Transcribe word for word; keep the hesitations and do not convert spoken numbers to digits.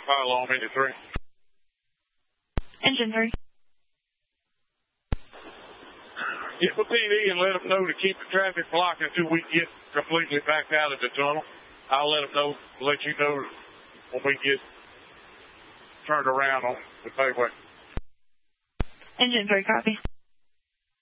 Pylon eighty-three. Engine three. Get with P D and let them know to keep the traffic blocked until we get completely back out of the tunnel. I'll let them know, let you know when we get turned around on the paveway. Engine three, copy.